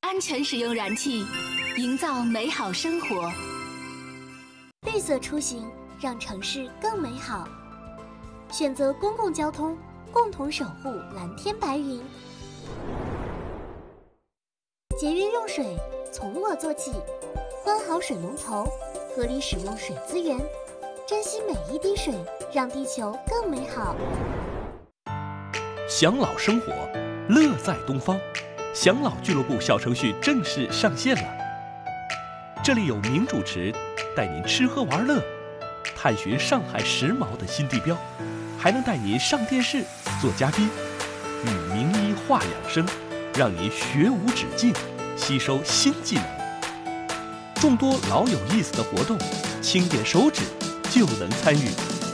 安全使用燃气，营造美好生活。 绿色出行，让城市更美好。选择公共交通，共同守护蓝天白云。节约用水，从我做起。关好水龙头，合理使用水资源，珍惜每一滴水，让地球更美好。 享老生活，乐在东方。享老俱乐部小程序正式上线了。这里有名主持带您吃喝玩乐，探寻上海时髦的新地标，还能带您上电视做嘉宾，与名医话养生，让您学无止境，吸收新技能。众多老有意思的活动，轻点手指就能参与，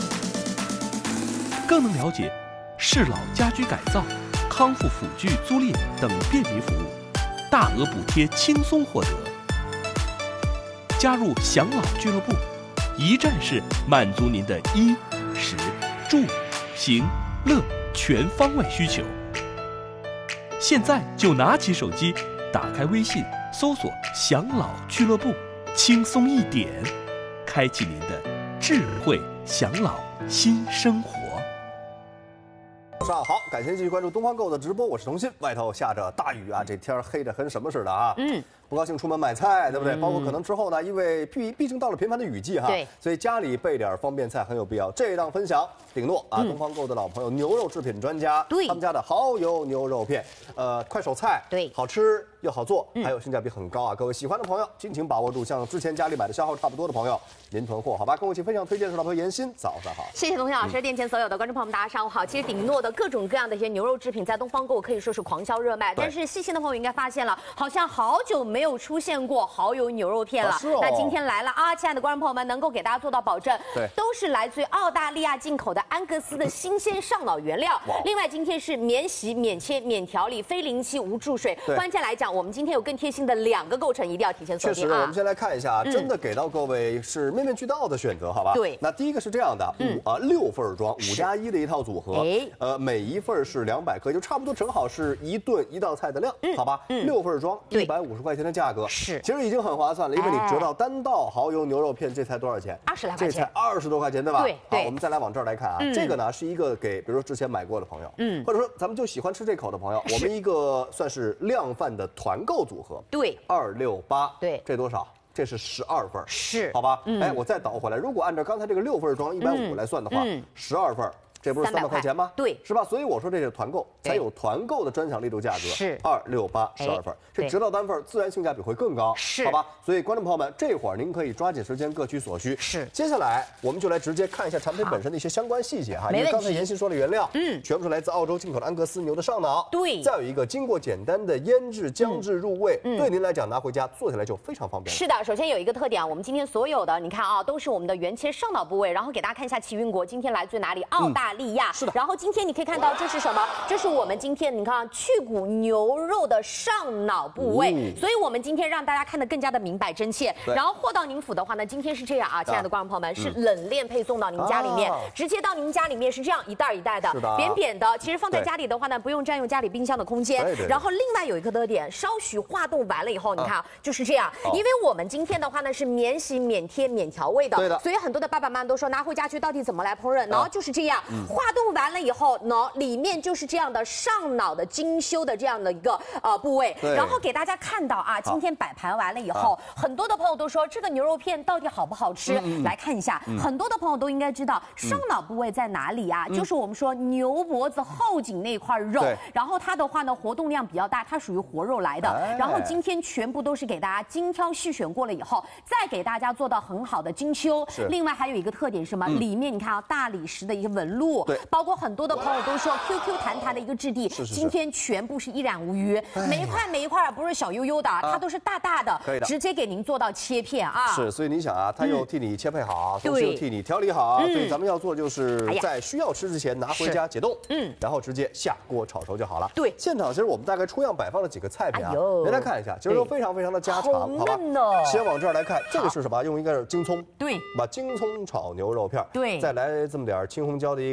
更能了解适老家居改造、康复辅具租赁等便民服务，大额补贴轻松获得。加入享老俱乐部，一站式满足您的衣、食、住、行、乐全方位需求。现在就拿起手机，打开微信，搜索享老俱乐部，轻松一点，开启您的智慧享老新生活。 上午好，感谢继续关注东方购的直播，我是童鑫。外头下着大雨啊，这天黑得跟什么似的啊？不高兴出门买菜，对不对？包括可能之后呢，因为毕竟到了频繁的雨季哈，所以家里备点方便菜很有必要。这一档分享，鼎诺啊，东方购的老朋友，牛肉制品专家，他们家的蚝油牛肉片，快手菜，好吃又好做，还有性价比很高啊！各位喜欢的朋友，尽情把握住。像之前家里买的消耗差不多的朋友，您囤货好吧？跟我一起分享推荐是老朋友严鑫，早上好。 谢谢童鑫老师，店前所有的观众朋友们，大家上午好。其实鼎诺的各种各样的一些牛肉制品，在东方购可以说是狂销热卖。但是细心的朋友应该发现了，好像好久没有出现过蚝油牛肉片了。那今天来了啊，亲爱的观众朋友们，能够给大家做到保证，都是来自于澳大利亚进口的安格斯的新鲜上脑原料。另外，今天是免洗、免切、免调理、非临期、无注水。关键来讲，我们今天有更贴心的2个构成，一定要提前锁定啊。 确实，我们先来看一下，真的给到各位是面面俱到的选择，好吧？ 对。 那第一个是这样的，6份装，5+1的一套组合，每一份是200克，就差不多正好是一顿1道菜的量，好吧？6份装，150块钱的价格， 是， 其实已经很划算了，因为你折到单道蚝油牛肉片，这才多少钱 ？20来块钱， 这才20多块钱，对吧？ 对。 好，我们再来往这儿来看啊，这个呢是一个给，比如说之前买过的朋友，或者说咱们就喜欢吃这口的朋友，我们一个算是量贩的团购组合， 对 ，268， 对， 这多少？这是12份， 是， 好吧？哎，我再倒回来，如果按照刚才这个6份装150来算的话，12份。这不是300块钱吗？ 对， 是吧？所以我说这是团购，才有团购的专享力度价格，是268 12份，这折到单份自然性价比会更高， 是， 好吧？所以观众朋友们，这会儿您可以抓紧时间各取所需。 是， 接下来我们就来直接看一下产品本身的一些相关细节哈，因为刚才严鑫说了原料，全部是来自澳洲进口的安格斯牛的上脑， 对， 再有一个经过简单的腌制、姜制入味，对您来讲拿回家做起来就非常方便。 是的，首先有一个特点啊，我们今天所有的你看啊，都是我们的原切上脑部位，然后给大家看一下起运国今天来自于哪里？澳大利亚， 是的， 然后今天你可以看到这是什么？这是我们今天你看去骨牛肉的上脑部位，所以我们今天让大家看得更加的明白真切。然后货到您府的话呢，今天是这样啊，亲爱的观众朋友们，是冷链配送到您家里面，直接到您家里面是这样一袋一袋的，扁扁的。其实放在家里的话呢，不用占用家里冰箱的空间。然后另外有一个特点，稍许化冻完了以后，你看就是这样，因为我们今天的话呢是免洗、免贴、免调味的，所以很多的爸爸妈妈都说拿回家去到底怎么来烹饪，然后就是这样，化冻完了以后。里面就是这样的上脑的精修的这样的一个部位，然后给大家看到啊，今天摆盘完了以后，很多的朋友都说这个牛肉片到底好不好吃？来看一下，很多的朋友都应该知道上脑部位在哪里啊？就是我们说牛脖子后颈那块肉，然后它的话呢活动量比较大，它属于活肉来的。然后今天全部都是给大家精挑细选过了以后，再给大家做到很好的精修。另外还有一个特点是什么？里面你看啊，大理石的一个纹路，包括很多的朋友都说 QQ 弹弹的一个质地，今天全部是一览无余，每一块不是小悠悠的，它都是大大的，直接给您做到切片啊。 是，所以你想啊，它又替你切配好，同时又替你调理好，所以咱们要做就是在需要吃之前拿回家解冻，然后直接下锅炒熟就好了。 对， 现场其实我们大概出样摆放了几个菜品啊，您来看一下，其实都非常的家常，好吧？先往这儿来看，这个是什么？用一个京葱， 对， 把京葱炒牛肉片， 对， 再来这么点青红椒的一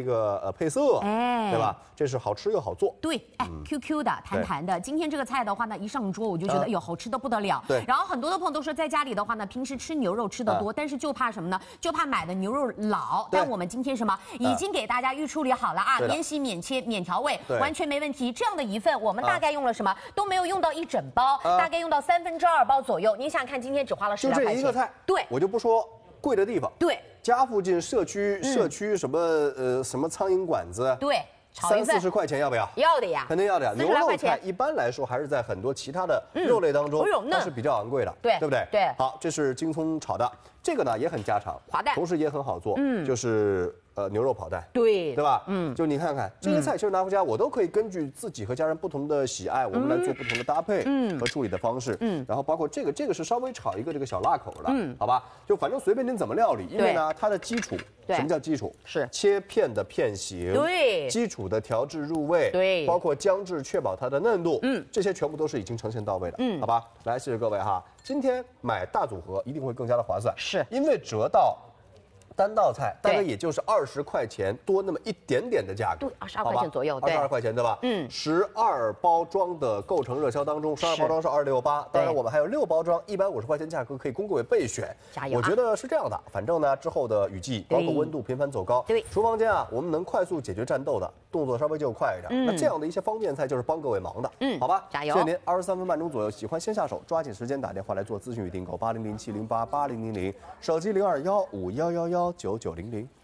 一个配色，对吧？这是好吃又好做。 对，QQ 的、弹弹的。今天这个菜的话呢，一上桌我就觉得，哎呦，好吃的不得了。 对。 然后很多的朋友都说，在家里的话呢，平时吃牛肉吃的多，但是就怕什么呢？就怕买的牛肉老。但我们今天什么已经给大家预处理好了啊，免洗、免切、免调味，完全没问题。这样的一份，我们大概用了什么？都没有用到1整包，大概用到2/3包左右。您想想看，今天只花了10来块钱。 就这一个菜， 对， 我就不说贵的地方。 对， 家附近社区什么苍蝇馆子， 对。 30-40块钱要不要？ 要的呀， 肯定要的呀。牛肉菜一般来说还是在很多其他的肉类当中，它是比较昂贵的，对不对？ 对。 好，这是京葱炒的，这个呢也很家常， 滑蛋， 同时也很好做，就是牛肉跑蛋， 对吧？就你看看这些菜，其实拿回家我都可以根据自己和家人不同的喜爱，我们来做不同的搭配和处理的方式，然后包括这个是稍微炒一个这个小辣口的，好吧？就反正随便您怎么料理，因为呢它的基础。什么叫基础？ 是切片的片型， 对， 基础的调制入味， 对， 包括姜制确保它的嫩度，这些全部都是已经呈现到位的，好吧？来，谢谢各位哈，今天买大组合一定会更加的划算， 是因为折到单道菜大概也就是20块钱多那么一点点的价格， 对，22块钱左右 ，22块钱对吧？12包装的购成热销当中，12包装是268，当然我们还有6包装150块钱价格可以供各位备选。 加油！ 我觉得是这样的，反正呢之后的雨季包括温度频繁走高， 对， 厨房间啊我们能快速解决战斗的动作稍微就快一点，那这样的一些方便菜就是帮各位忙的，好吧？ 加油！ 谢谢您，23分半钟左右，喜欢先下手，抓紧时间打电话来做咨询与订购，8007088000，手机0215111990。